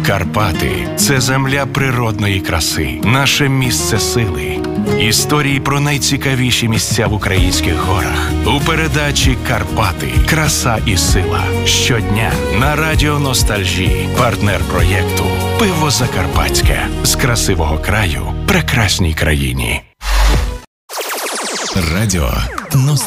Карпати – це земля природної краси, наше місце сили. Історії про найцікавіші місця в українських горах. У передачі «Карпати. Краса і сила». Щодня на Радіо Ностальжі. Партнер проєкту «Пиво Закарпатське». З красивого краю прекрасній країні. Радіо Ностальжі.